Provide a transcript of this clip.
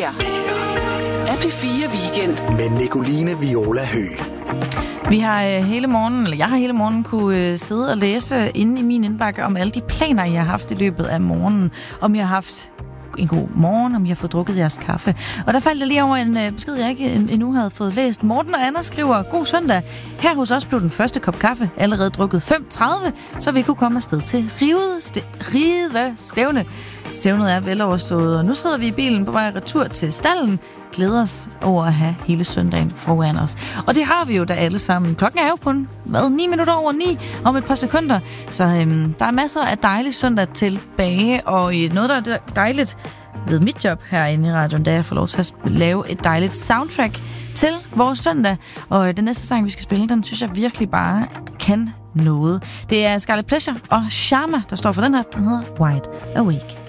her er P4 Weekend med Nicoline Viola Høgh. Jeg har hele morgenen kunne sidde og læse inde i min indbakke om alle de planer, jeg har haft i løbet af morgenen. Om jeg har haft en god morgen, om jeg har fået drukket jeres kaffe. Og der faldt jeg lige over en besked, jeg ikke endnu havde fået læst. Morten og Anna skriver, god søndag. Her hos os blev den første kop kaffe allerede drukket 5:30, så vi kunne komme afsted til Rive Stævne. Stævnet er veloverstået, og nu sidder vi i bilen på vej retur til stallen. Glæder os over at have hele søndagen foran os. Og det har vi jo da alle sammen. Klokken er jo kun 9 minutter over 9 om et par sekunder. Så der er masser af dejlig søndag tilbage. Og noget, der er dejligt ved mit job herinde i radioen, da jeg får lov til at lave et dejligt soundtrack til vores søndag. Og den næste sang, vi skal spille, den synes jeg virkelig bare kan noget. Det er Scarlet Pleasure og Sharma, der står for den her. Den hedder Wide Awake.